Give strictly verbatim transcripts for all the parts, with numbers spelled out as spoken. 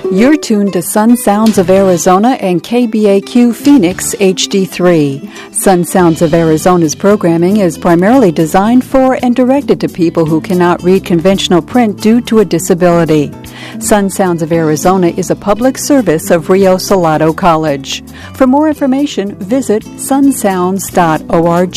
You're tuned to Sun Sounds of Arizona and K B A Q Phoenix H D three. Sun Sounds of Arizona's programming is primarily designed for and directed to people who cannot read conventional print due to a disability. Sun Sounds of Arizona is a public service of Rio Salado College. For more information, visit sun sounds dot org.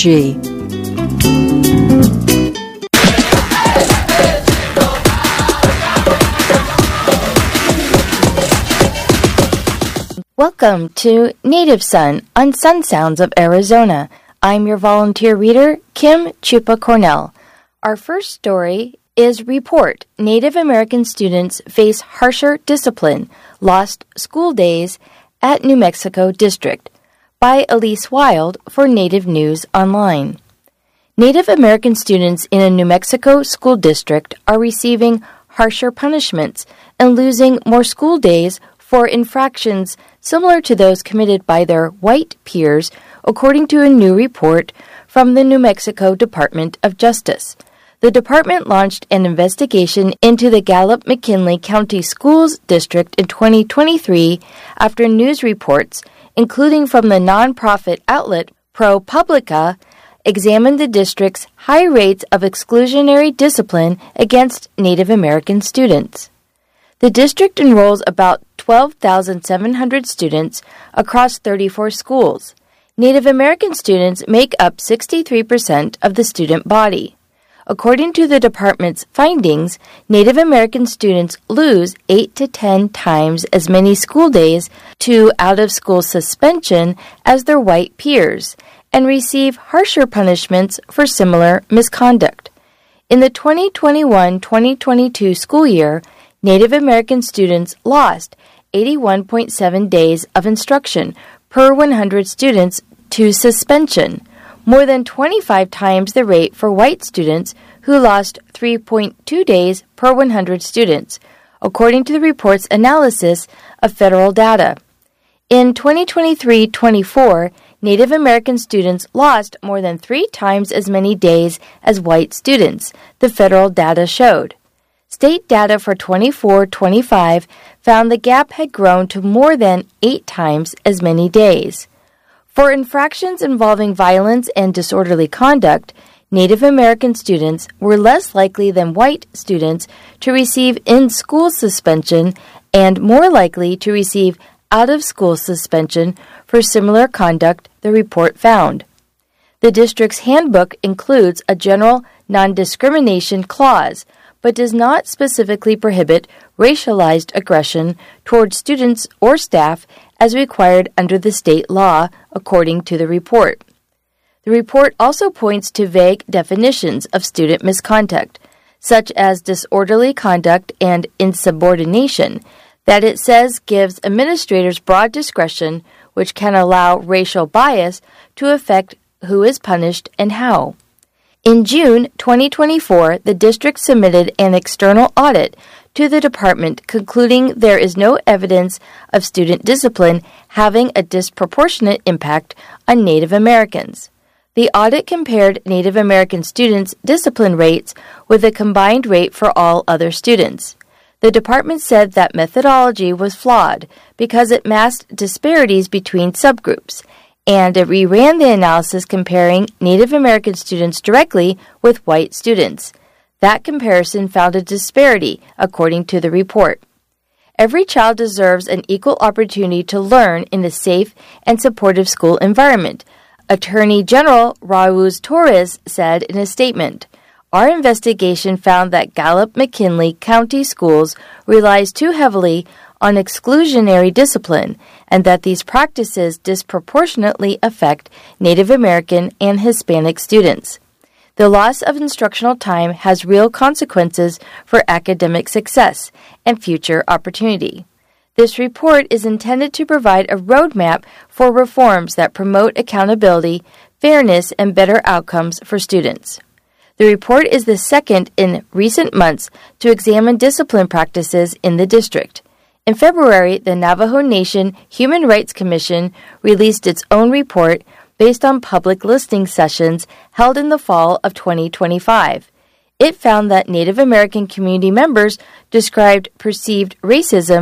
Welcome to Native Sun on Sun Sounds of Arizona. I'm your volunteer reader, Kim Chupa Cornell. Our first story is Report, Native American Students Face Harsher Discipline, Lost School Days at New Mexico District, by Elise Wild for Native News Online. Native American students in a New Mexico school district are receiving harsher punishments and losing more school days for infractions similar to those committed by their white peers, according to a new report from the New Mexico Department of Justice. The department launched an investigation into the Gallup-McKinley County Schools District in twenty twenty-three after news reports, including from the nonprofit outlet ProPublica, examined the district's high rates of exclusionary discipline against Native American students. The district enrolls about twelve thousand seven hundred students across thirty-four schools. Native American students make up sixty-three percent of the student body. According to the department's findings, Native American students lose eight to ten times as many school days to out-of-school suspension as their white peers and receive harsher punishments for similar misconduct. In the twenty twenty-one twenty twenty-two school year, Native American students lost eighty-one point seven days of instruction per one hundred students to suspension, more than twenty-five times the rate for white students who lost three point two days per one hundred students, according to the report's analysis of federal data. In twenty twenty-three twenty-four, Native American students lost more than three times as many days as white students, the federal data showed. State data for twenty-four twenty-five found the gap had grown to more than eight times as many days. For infractions involving violence and disorderly conduct, Native American students were less likely than white students to receive in-school suspension and more likely to receive out-of-school suspension for similar conduct, the report found. The district's handbook includes a general non-discrimination clause, but does not specifically prohibit racialized aggression toward students or staff as required under the state law, according to the report. The report also points to vague definitions of student misconduct, such as disorderly conduct and insubordination, that it says gives administrators broad discretion, which can allow racial bias to affect who is punished and how. In June twenty twenty-four, the district submitted an external audit to the department concluding there is no evidence of student discipline having a disproportionate impact on Native Americans. The audit compared Native American students' discipline rates with a combined rate for all other students. The department said that methodology was flawed because it masked disparities between subgroups, and it reran the analysis comparing Native American students directly with white students. That comparison found a disparity, according to the report. Every child deserves an equal opportunity to learn in a safe and supportive school environment, Attorney General Raul Torres said in a statement. Our investigation found that Gallup-McKinley County Schools relies too heavily on exclusionary discipline and that these practices disproportionately affect Native American and Hispanic students. The loss of instructional time has real consequences for academic success and future opportunity. This report is intended to provide a roadmap for reforms that promote accountability, fairness, and better outcomes for students. The report is the second in recent months to examine discipline practices in the district. In February, the Navajo Nation Human Rights Commission released its own report based on public listening sessions held in the fall of twenty twenty-five. It found that Native American community members described perceived racism,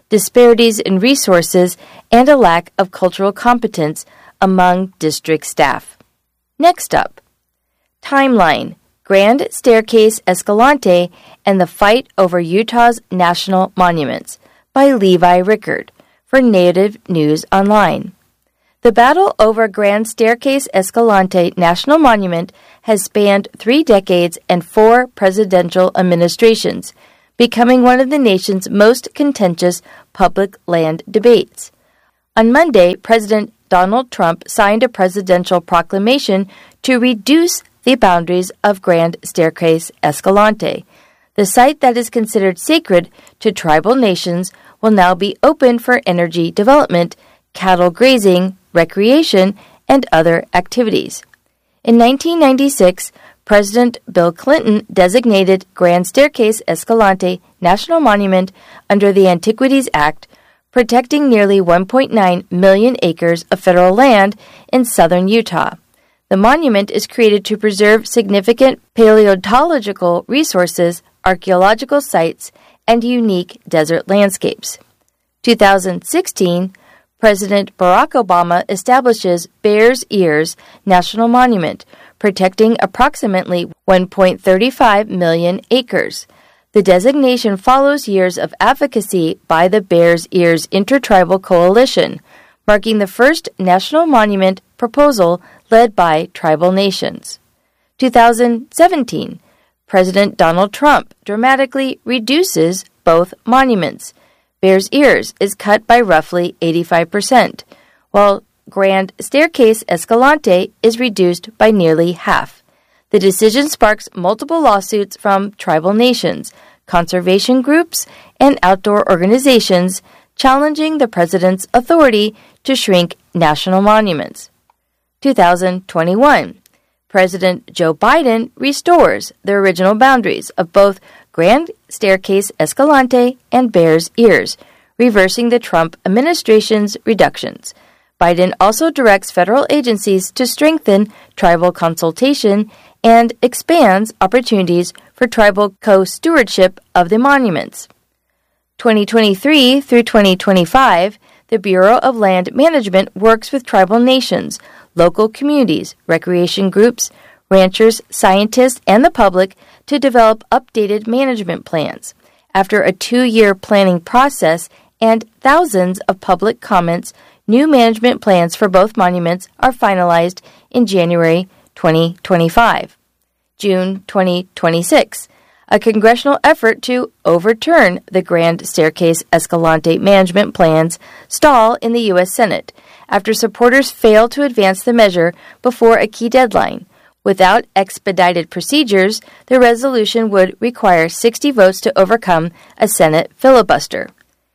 disparities in resources, and a lack of cultural competence among district staff. Next up, Timeline, Grand Staircase Escalante and the Fight Over Utah's National Monuments by Levi Rickard for Native News Online. The battle over Grand Staircase Escalante National Monument has spanned three decades and four presidential administrations, becoming one of the nation's most contentious public land debates. On Monday, President Donald Trump signed a presidential proclamation to reduce the boundaries of Grand Staircase Escalante. The site that is considered sacred to tribal nations will now be open for energy development, cattle grazing, recreation, and other activities. In nineteen ninety-six, President Bill Clinton designated Grand Staircase Escalante National Monument under the Antiquities Act, protecting nearly one point nine million acres of federal land in southern Utah. The monument is created to preserve significant paleontological resources, archaeological sites, and unique desert landscapes. two thousand sixteen, President Barack Obama establishes Bears Ears National Monument, protecting approximately one point three five million acres. The designation follows years of advocacy by the Bears Ears Intertribal Coalition, marking the first national monument proposal led by tribal nations. two thousand seventeen, President Donald Trump dramatically reduces both monuments. Bears Ears is cut by roughly eighty-five percent, while Grand Staircase Escalante is reduced by nearly half. The decision sparks multiple lawsuits from tribal nations, conservation groups, and outdoor organizations challenging the president's authority to shrink national monuments. two thousand twenty-one, President Joe Biden restores the original boundaries of both Grand Staircase Escalante and Bears Ears, reversing the Trump administration's reductions. Biden also directs federal agencies to strengthen tribal consultation and expands opportunities for tribal co-stewardship of the monuments. twenty twenty-three through twenty twenty-five, the Bureau of Land Management works with tribal nations, local communities, recreation groups, ranchers, scientists, and the public to develop updated management plans. After a two-year planning process and thousands of public comments, new management plans for both monuments are finalized in January twenty twenty-five. June twenty twenty-six, a congressional effort to overturn the Grand Staircase Escalante management plans stall in the U S Senate after supporters failed to advance the measure before a key deadline. Without expedited procedures, the resolution would require sixty votes to overcome a Senate filibuster.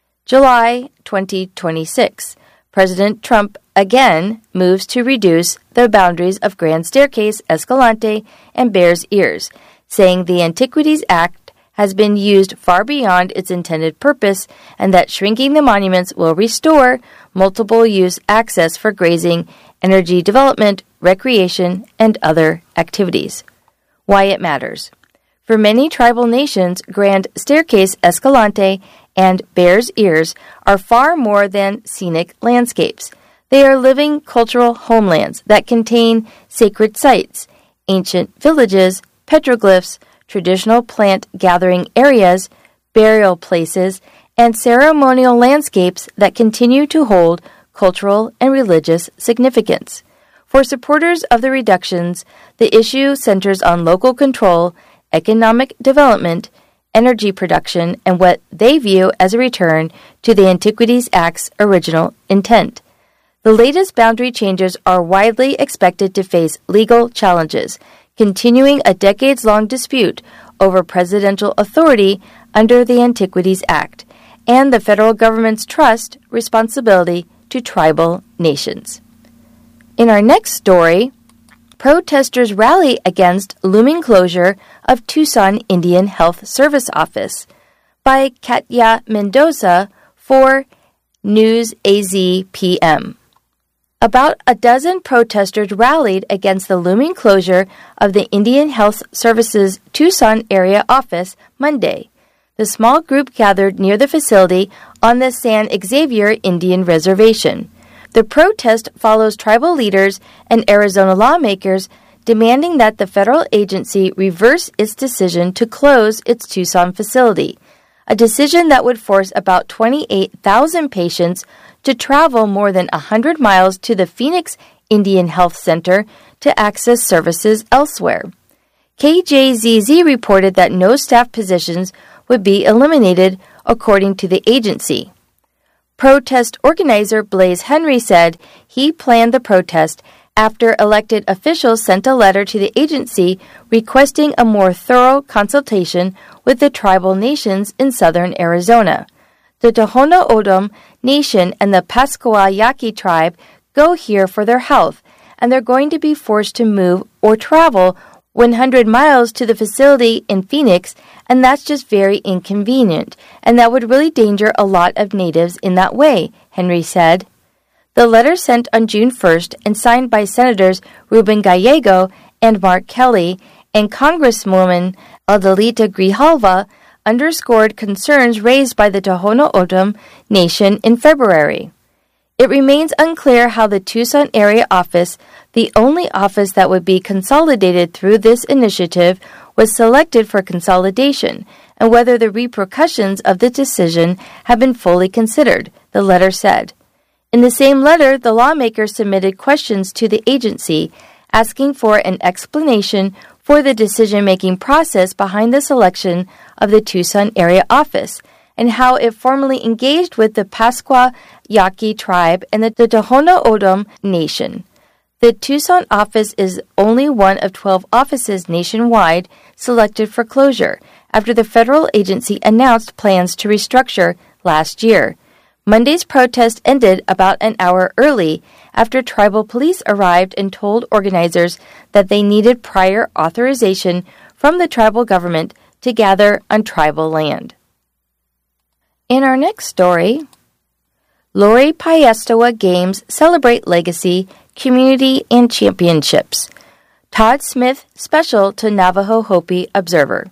July twenty twenty-six, President Trump again moves to reduce the boundaries of Grand Staircase Escalante and Bears Ears, saying the Antiquities Act has been used far beyond its intended purpose and that shrinking the monuments will restore multiple-use access for grazing, energy development, recreation, and other activities. Why it matters. For many tribal nations, Grand Staircase Escalante and Bears Ears are far more than scenic landscapes. They are living cultural homelands that contain sacred sites, ancient villages, petroglyphs, traditional plant gathering areas, burial places, and ceremonial landscapes that continue to hold cultural and religious significance. For supporters of the reductions, the issue centers on local control, economic development, energy production, and what they view as a return to the Antiquities Act's original intent. The latest boundary changes are widely expected to face legal challenges, continuing a decades-long dispute over presidential authority under the Antiquities Act and the federal government's trust responsibility to tribal nations. In our next story, protesters rally against looming closure of Tucson Indian Health Service Office by Katya Mendoza for News A Z P M. About a dozen protesters rallied against the looming closure of the Indian Health Service's Tucson area office Monday. The small group gathered near the facility on the San Xavier Indian Reservation. The protest follows tribal leaders and Arizona lawmakers demanding that the federal agency reverse its decision to close its Tucson facility, a decision that would force about twenty-eight thousand patients to travel more than one hundred miles to the Phoenix Indian Health Center to access services elsewhere. K J Z Z reported that no staff positions would be eliminated, according to the agency. Protest organizer Blaze Henry said he planned the protest after elected officials sent a letter to the agency requesting a more thorough consultation with the tribal nations in southern Arizona. The Tohono O'odham Nation and the Pascua Yaqui tribe go here for their health, and they're going to be forced to move or travel one hundred miles to the facility in Phoenix, and that's just very inconvenient, and that would really danger a lot of natives in that way, Henry said. The letter sent on June first and signed by Senators Ruben Gallego and Mark Kelly and Congresswoman Adelita Grijalva underscored concerns raised by the Tohono O'odham Nation in February. It remains unclear how the Tucson area office, the only office that would be consolidated through this initiative, was selected for consolidation, and whether the repercussions of the decision have been fully considered, the letter said. In the same letter, the lawmakers submitted questions to the agency, asking for an explanation for the decision-making process behind the selection of the Tucson area office, and how it formally engaged with the Pascua Yaqui tribe and the Tohono O'odham Nation. The Tucson office is only one of twelve offices nationwide selected for closure after the federal agency announced plans to restructure last year. Monday's protest ended about an hour early after tribal police arrived and told organizers that they needed prior authorization from the tribal government to gather on tribal land. In our next story, Lori Piestewa Games celebrate legacy, community, and championships. Todd Smith special to Navajo Hopi Observer.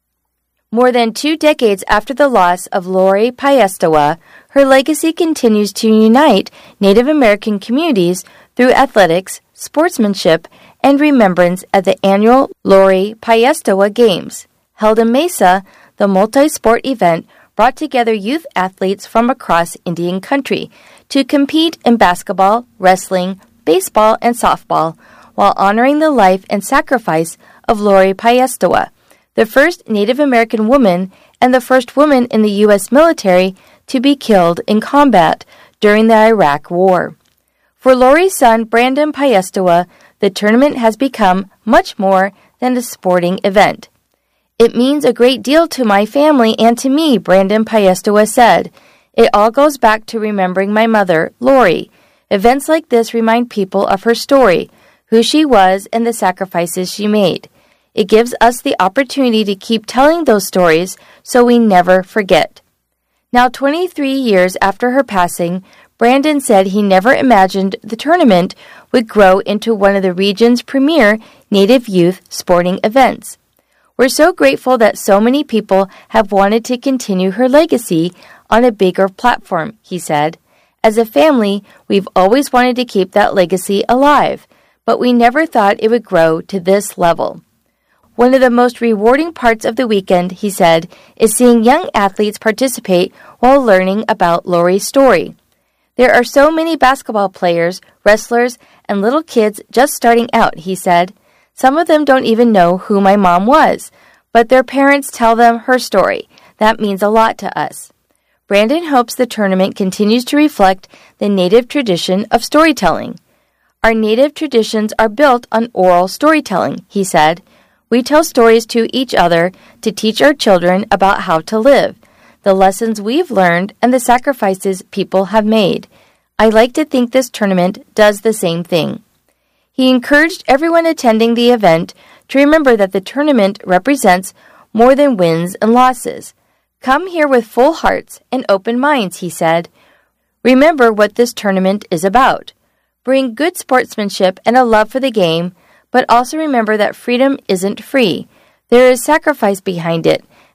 More than two decades after the loss of Lori Piestewa, her legacy continues to unite Native American communities through athletics, sportsmanship, and remembrance at the annual Lori Piestewa Games. Held in Mesa, the multi-sport event brought together youth athletes from across Indian country to compete in basketball, wrestling, baseball, and softball, while honoring the life and sacrifice of Lori Piestewa, the first Native American woman and the first woman in the U S military to be killed in combat during the Iraq War. For Lori's son, Brandon Piestewa, the tournament has become much more than a sporting event. It means a great deal to my family and to me, Brandon Piestewa said. It all goes back to remembering my mother, Lori. Events like this remind people of her story, who she was, and the sacrifices she made. It gives us the opportunity to keep telling those stories so we never forget. Now, twenty-three years after her passing, Brandon said he never imagined the tournament would grow into one of the region's premier Native youth sporting events. We're so grateful that so many people have wanted to continue her legacy on a bigger platform, he said. As a family, we've always wanted to keep that legacy alive, but we never thought it would grow to this level. One of the most rewarding parts of the weekend, he said, is seeing young athletes participate while learning about Lori's story. There are so many basketball players, wrestlers, and little kids just starting out, he said. Some of them don't even know who my mom was, but their parents tell them her story. That means a lot to us. Brandon hopes the tournament continues to reflect the Native tradition of storytelling. Our Native traditions are built on oral storytelling, he said. We tell stories to each other to teach our children about how to live, the lessons we've learned, and the sacrifices people have made. I like to think this tournament does the same thing. He encouraged everyone attending the event to remember that the tournament represents more than wins and losses. Come here with full hearts and open minds, he said. Remember what this tournament is about. Bring good sportsmanship and a love for the game, but also remember that freedom isn't free. There is sacrifice behind it,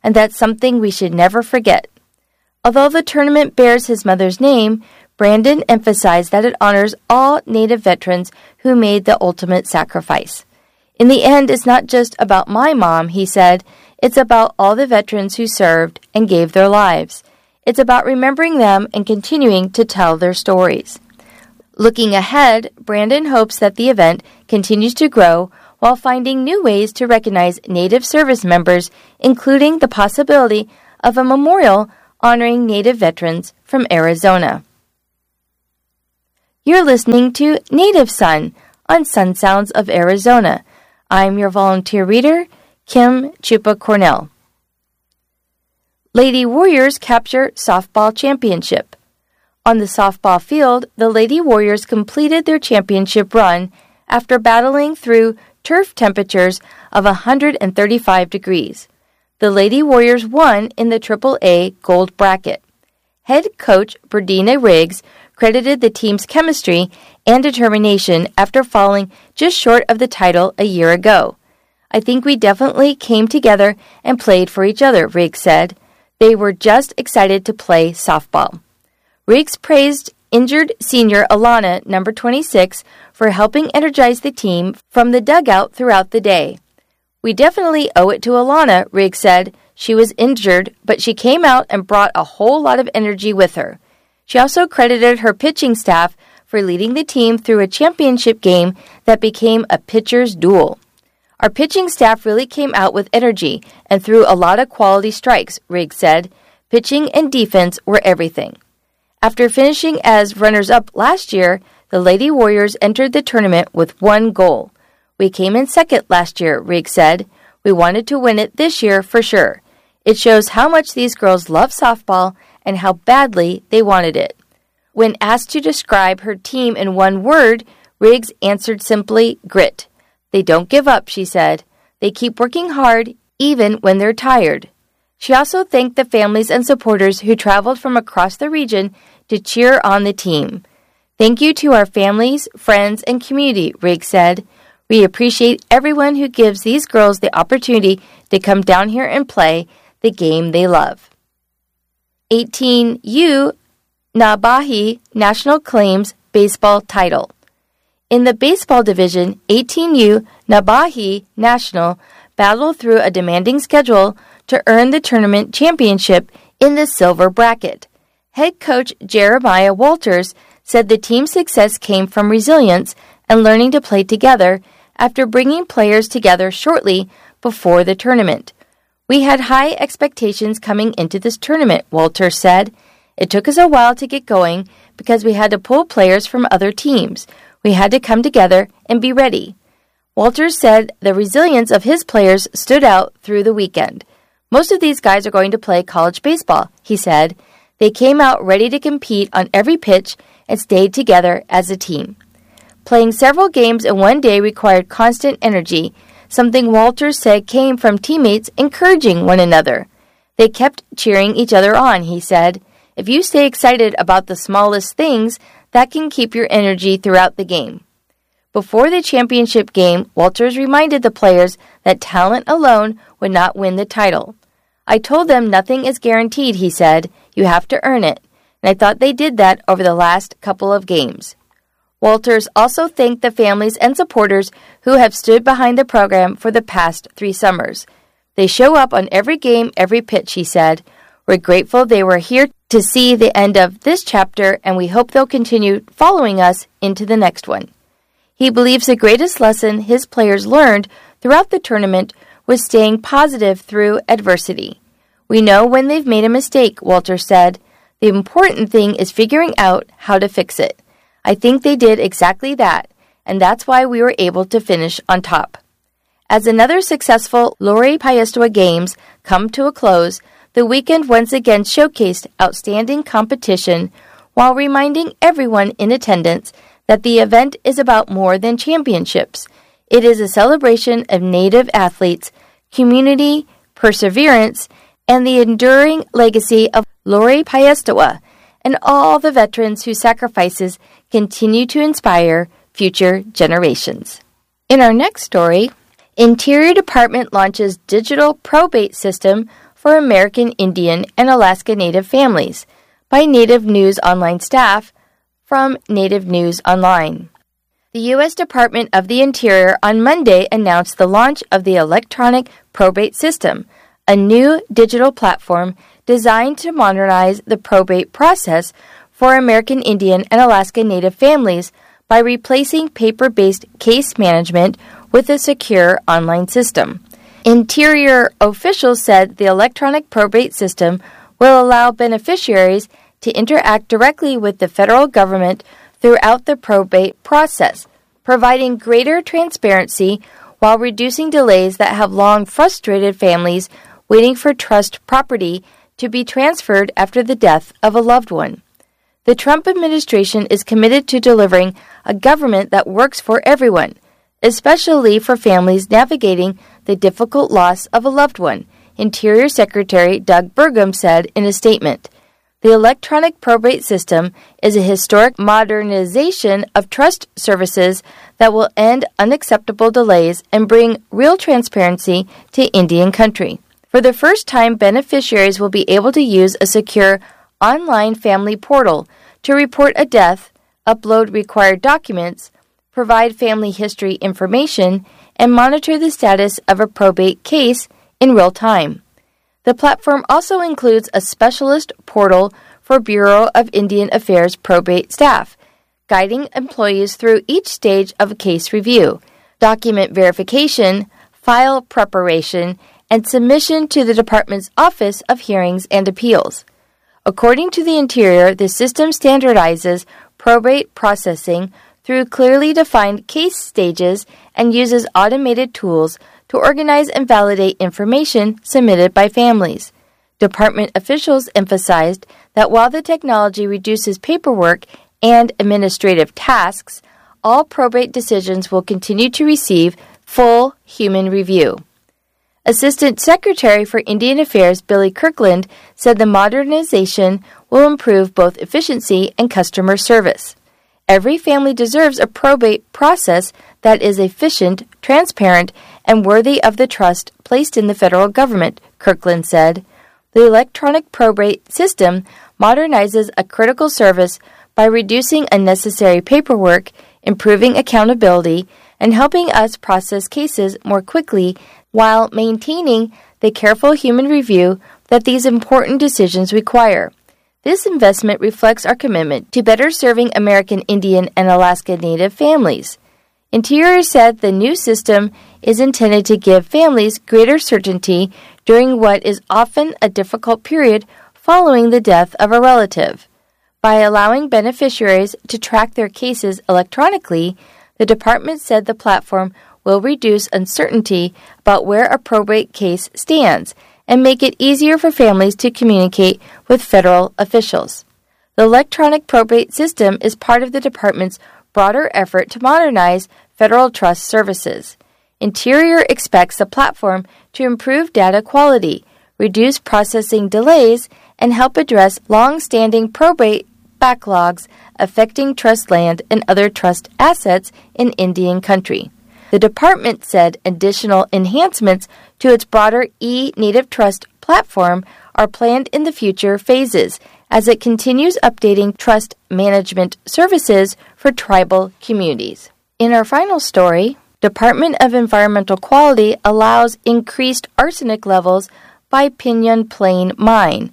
and that's something we should never forget. Although the tournament bears his mother's name, Brandon emphasized that it honors all Native veterans who made the ultimate sacrifice. In the end, it's not just about my mom, he said. It's about all the veterans who served and gave their lives. It's about remembering them and continuing to tell their stories. Looking ahead, Brandon hopes that the event continues to grow while finding new ways to recognize Native service members, including the possibility of a memorial honoring Native veterans from Arizona. You're listening to Native Son on Sun Sounds of Arizona. I'm your volunteer reader, Kim Chupa Cornell. Lady Warriors capture softball championship. On the softball field, the Lady Warriors completed their championship run after battling through turf temperatures of one hundred thirty-five degrees. The Lady Warriors won in the triple A Gold Bracket. Head coach Berdina Riggs credited the team's chemistry and determination after falling just short of the title a year ago. I think we definitely came together and played for each other, Riggs said. They were just excited to play softball. Riggs praised injured senior Alana, number twenty-six, for helping energize the team from the dugout throughout the day. We definitely owe it to Alana, Riggs said. She was injured, but she came out and brought a whole lot of energy with her. She also credited her pitching staff for leading the team through a championship game that became a pitcher's duel. Our pitching staff really came out with energy and threw a lot of quality strikes, Riggs said. Pitching and defense were everything. After finishing as runners-up last year, the Lady Warriors entered the tournament with one goal. We came in second last year, Riggs said. We wanted to win it this year for sure. It shows how much these girls love softball and how badly they wanted it. When asked to describe her team in one word, Riggs answered simply, grit. They don't give up, she said. They keep working hard, even when they're tired. She also thanked the families and supporters who traveled from across the region to cheer on the team. Thank you to our families, friends, and community, Riggs said. We appreciate everyone who gives these girls the opportunity to come down here and play the game they love. eighteen U Nabahi National claims baseball title. In the baseball division, eighteen U Nabahi National battled through a demanding schedule to earn the tournament championship in the silver bracket. Head coach Jeremiah Walters said the team's success came from resilience and learning to play together after bringing players together shortly before the tournament. We had high expectations coming into this tournament, Walters said. It took us a while to get going because we had to pull players from other teams. We had to come together and be ready. Walters said the resilience of his players stood out through the weekend. Most of these guys are going to play college baseball, he said. They came out ready to compete on every pitch and stayed together as a team. Playing several games in one day required constant energy, something Walters said came from teammates encouraging one another. They kept cheering each other on, he said. If you stay excited about the smallest things, that can keep your energy throughout the game. Before the championship game, Walters reminded the players that talent alone would not win the title. I told them nothing is guaranteed, he said. You have to earn it. And I thought they did that over the last couple of games. Walters also thanked the families and supporters who have stood behind the program for the past three summers. They show up on every game, every pitch, he said. We're grateful they were here to see the end of this chapter, and we hope they'll continue following us into the next one. He believes the greatest lesson his players learned throughout the tournament was staying positive through adversity. We know when they've made a mistake, Walters said. The important thing is figuring out how to fix it. I think they did exactly that, and that's why we were able to finish on top. As another successful Lori Paistoa Games come to a close, the weekend once again showcased outstanding competition while reminding everyone in attendance that the event is about more than championships. It is a celebration of Native athletes, community, perseverance, and the enduring legacy of Lori Paistoa and all the veterans whose sacrifices continue to inspire future generations. In our next story, Interior Department launches digital probate system for American Indian and Alaska Native families by Native News Online staff from Native News Online. The U S Department of the Interior on Monday announced the launch of the Electronic Probate System, a new digital platform designed to modernize the probate process for American Indian and Alaska Native families by replacing paper-based case management with a secure online system. Interior officials said the electronic probate system will allow beneficiaries to interact directly with the federal government throughout the probate process, providing greater transparency while reducing delays that have long frustrated families waiting for trust property to be transferred after the death of a loved one. The Trump administration is committed to delivering a government that works for everyone, especially for families navigating the difficult loss of a loved one, Interior Secretary Doug Burgum said in a statement. The electronic probate system is a historic modernization of trust services that will end unacceptable delays and bring real transparency to Indian country. For the first time, beneficiaries will be able to use a secure online family portal to report a death, upload required documents, provide family history information, and monitor the status of a probate case in real time. The platform also includes a specialist portal for Bureau of Indian Affairs probate staff, guiding employees through each stage of a case review, document verification, file preparation, and submission to the Department's Office of Hearings and Appeals. According to the Interior, the system standardizes probate processing through clearly defined case stages and uses automated tools to organize and validate information submitted by families. Department officials emphasized that while the technology reduces paperwork and administrative tasks, all probate decisions will continue to receive full human review. Assistant Secretary for Indian Affairs Billy Kirkland said the modernization will improve both efficiency and customer service. Every family deserves a probate process that is efficient, transparent, and worthy of the trust placed in the federal government, Kirkland said. The electronic probate system modernizes a critical service by reducing unnecessary paperwork, improving accountability, and helping us process cases more quickly while maintaining the careful human review that these important decisions require. This investment reflects our commitment to better serving American Indian and Alaska Native families. Interior said the new system is intended to give families greater certainty during what is often a difficult period following the death of a relative. By allowing beneficiaries to track their cases electronically, the department said the platform will reduce uncertainty about where a probate case stands and make it easier for families to communicate with federal officials. The electronic probate system is part of the department's broader effort to modernize federal trust services. Interior expects the platform to improve data quality, reduce processing delays, and help address long-standing probate backlogs affecting trust land and other trust assets in Indian country. The department said additional enhancements to its broader e-Native Trust platform are planned in the future phases as it continues updating trust management services for tribal communities. In our final story, Department of Environmental Quality allows increased arsenic levels by Pinyon Plain Mine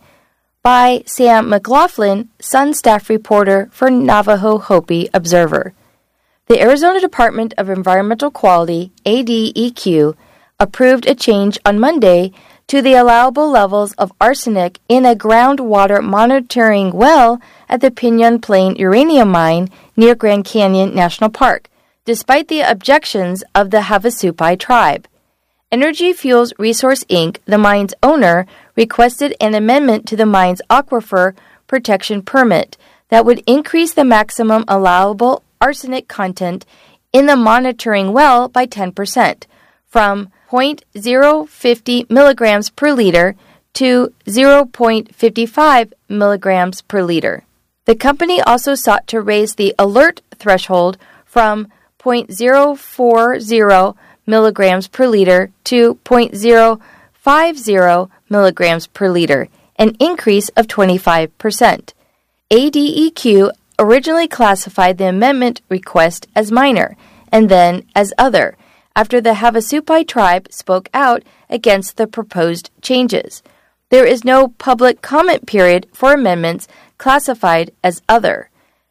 by Sam McLaughlin, Sun staff reporter for Navajo Hopi Observer. The Arizona Department of Environmental Quality, A D E Q, approved a change on Monday to the allowable levels of arsenic in a groundwater monitoring well at the Pinyon Plain uranium mine near Grand Canyon National Park, despite the objections of the Havasupai tribe. Energy Fuels Resource Incorporated, the mine's owner, requested an amendment to the mine's aquifer protection permit that would increase the maximum allowable arsenic content in the monitoring well by ten percent, from zero point zero five zero milligrams per liter to zero point five five milligrams per liter. The company also sought to raise the alert threshold from zero point zero four zero milligrams per liter to zero point zero fifty milligrams per liter, an increase of twenty-five percent. A D E Q originally classified the amendment request as minor and then as other, after the Havasupai tribe spoke out against the proposed changes. There is no public comment period for amendments classified as other.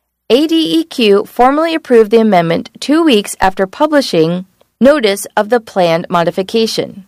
A D E Q formally approved the amendment two weeks after publishing notice of the planned modification.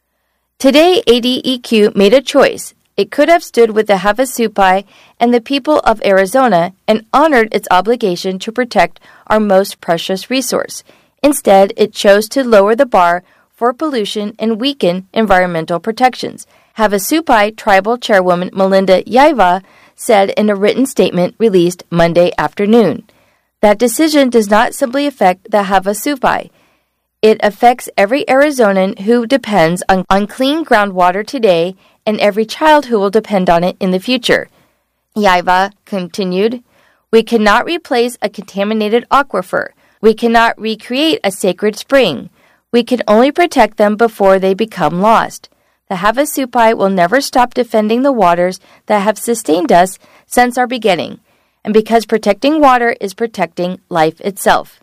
Today, A D E Q made a choice. It could have stood with the Havasupai and the people of Arizona and honored its obligation to protect our most precious resource. Instead, it chose to lower the bar for pollution and weaken environmental protections. Havasupai Tribal Chairwoman Melinda Yaiva said in a written statement released Monday afternoon. That decision does not simply affect the Havasupai. It affects every Arizonan who depends on, on clean groundwater today and every child who will depend on it in the future. Yaiva continued, "We cannot replace a contaminated aquifer. We cannot recreate a sacred spring. We can only protect them before they become lost. The Havasupai will never stop defending the waters that have sustained us since our beginning, and because protecting water is protecting life itself."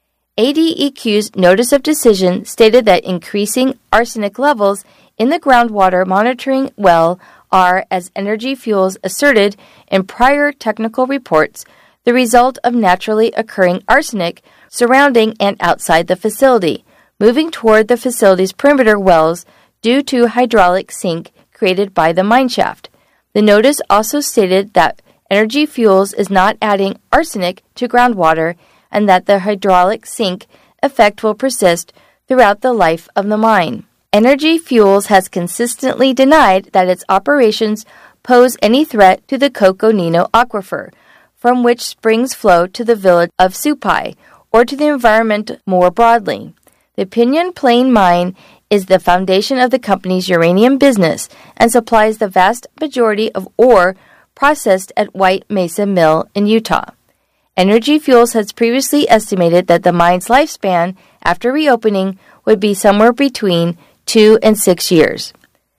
A D E Q's notice of decision stated that increasing arsenic levels in the groundwater monitoring well are, as Energy Fuels asserted in prior technical reports, the result of naturally occurring arsenic surrounding and outside the facility, moving toward the facility's perimeter wells due to hydraulic sink created by the mineshaft. The notice also stated that Energy Fuels is not adding arsenic to groundwater and that the hydraulic sink effect will persist throughout the life of the mine. Energy Fuels has consistently denied that its operations pose any threat to the Coconino Aquifer, from which springs flow to the village of Supai, or to the environment more broadly. The Pinyon Plain Mine is the foundation of the company's uranium business and supplies the vast majority of ore processed at White Mesa Mill in Utah. Energy Fuels has previously estimated that the mine's lifespan after reopening would be somewhere between two and six years.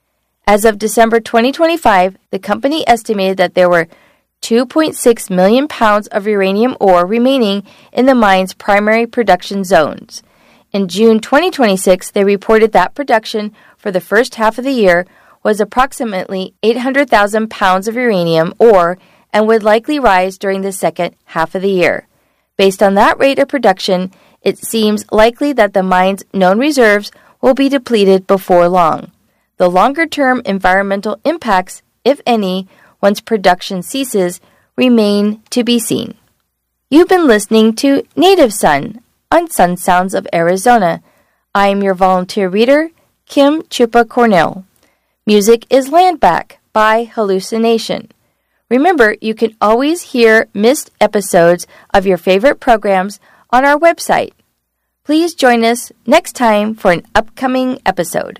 As of December twenty twenty-five, the company estimated that there were two point six million pounds of uranium ore remaining in the mine's primary production zones. In June twenty twenty-six, they reported that production for the first half of the year was approximately eight hundred thousand pounds of uranium ore and would likely rise during the second half of the year. Based on that rate of production, it seems likely that the mine's known reserves will be depleted before long. The longer-term environmental impacts, if any, once production ceases, remain to be seen. You've been listening to Native Son on Sun Sounds of Arizona. I am your volunteer reader, Kim Chupa Cornell. Music is Land Back by Hallucination. Remember, you can always hear missed episodes of your favorite programs on our website. Please join us next time for an upcoming episode.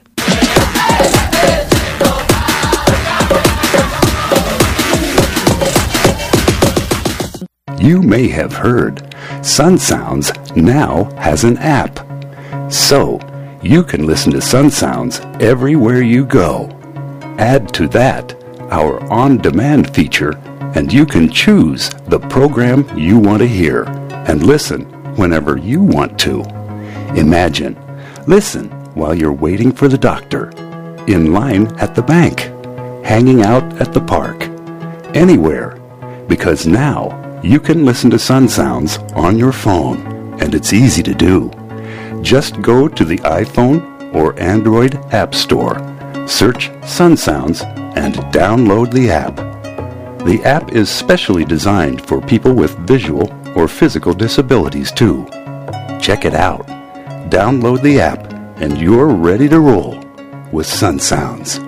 You may have heard Sun Sounds now has an app. So, you can listen to Sun Sounds everywhere you go. Add to that our on-demand feature, and you can choose the program you want to hear and listen whenever you want to. Imagine, listen while you're waiting for the doctor, in line at the bank, hanging out at the park, anywhere, because now you can listen to Sun Sounds on your phone, and it's easy to do. Just go to the iPhone or Android App Store, search Sun Sounds, and download the app. The app is specially designed for people with visual or physical disabilities too. Check it out. Download the app and you're ready to roll with Sun Sounds.